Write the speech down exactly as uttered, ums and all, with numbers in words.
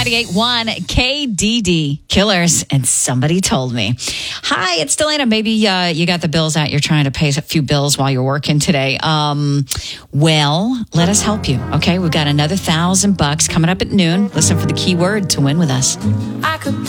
ninety-eight point one K D D. Killers, and somebody told me. Hi, it's Delana. Maybe uh, you got the bills out. You're trying to pay a few bills while you're working today. Um, well, let us help you. Okay, we've got another thousand bucks coming up at noon. Listen for the keyword to win with us. I could